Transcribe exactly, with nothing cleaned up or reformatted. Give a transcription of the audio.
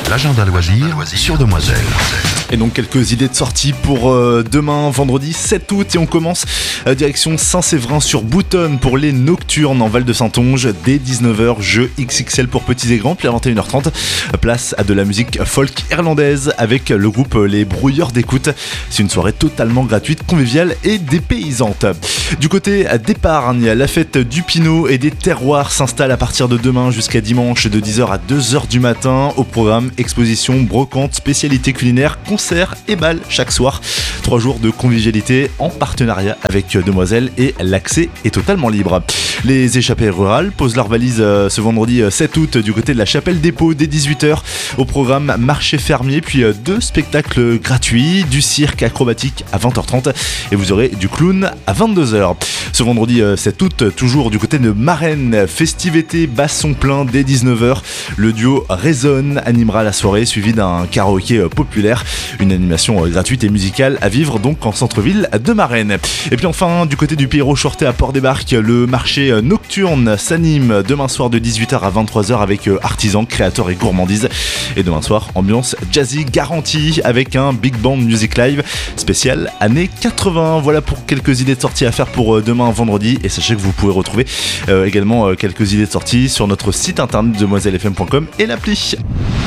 L'agenda loisir sur Demoiselle. Et donc quelques idées de sortie pour euh, demain, vendredi sept août. Et on commence euh, direction Saint-Séverin sur Boutonne pour les Nocturnes en Val-de-Saintonge. Dès dix-neuf heures, jeu X X L pour petits et grands. Puis à vingt et une heures trente, place à de la musique folk irlandaise avec le groupe Les Brouilleurs d'écoute. C'est une soirée totalement gratuite, conviviale et dépaysante. Du côté d'Épargne, la fête du Pinot et des terroirs s'installe à partir de demain jusqu'à dimanche de dix heures à deux heures du matin. Au programme, exposition, brocante, spécialités culinaires, concerts et bals chaque soir. Trois jours de convivialité en partenariat avec Demoiselle et l'accès est totalement libre. Les échappées rurales posent leurs valises ce vendredi sept août du côté de la Chapelle des Pots dès dix-huit heures. Au programme, marché fermier, puis deux spectacles gratuits, du cirque acrobatique à vingt heures trente et vous aurez du clown à vingt-deux heures. Ce vendredi sept août, toujours du côté de Marennes, festivité basson plein dès dix-neuf heures. Le duo Résonne animera la soirée suivi d'un karaoké populaire. Une animation gratuite et musicale à vivre donc en centre-ville de Marennes. Et puis enfin, du côté du Pierrot Shorté à Port-des-Barques, le marché nocturne s'anime demain soir de dix-huit heures à vingt-trois heures avec artisans, créateurs et gourmandises. Et demain soir, ambiance jazzy garantie avec un Big Band Music Live spécial années quatre-vingts. Voilà pour quelques idées de sortie à faire pour demain vendredi. Et sachez que vous pouvez retrouver euh, également euh, quelques idées de sortie sur notre site internet demoiselle f m point com et l'appli.